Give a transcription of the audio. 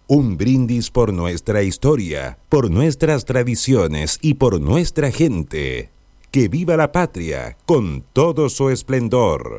Un brindis por nuestra historia, por nuestras tradiciones y por nuestra gente. ¡Que viva la patria con todo su esplendor!